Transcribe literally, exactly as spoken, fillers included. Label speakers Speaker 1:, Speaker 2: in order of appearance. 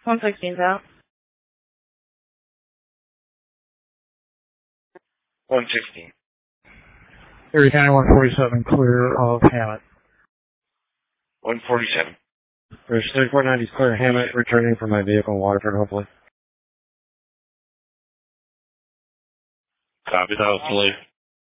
Speaker 1: one sixteen's out.
Speaker 2: one sixteen.
Speaker 3: Erie County one forty-seven, clear of Hammett.
Speaker 2: one forty-seven.
Speaker 4: There's thirty-four ninety clear Hammett, returning from my vehicle in Waterford, hopefully.
Speaker 2: Copy that, hopefully.